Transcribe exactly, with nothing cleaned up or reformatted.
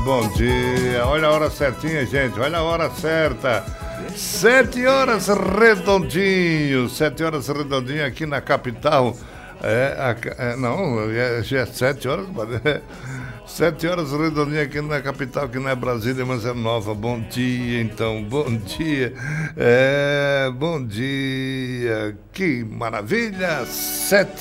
bom dia. Olha a hora certinha, gente. Olha a hora certa. Sete horas redondinho. Sete horas redondinho aqui na capital. É, a, é não, é, já é sete horas. É, sete horas redondinho aqui na capital, que não é Brasília, mas é Nova. Bom dia, então. Bom dia. É, bom dia. Que maravilha. Sete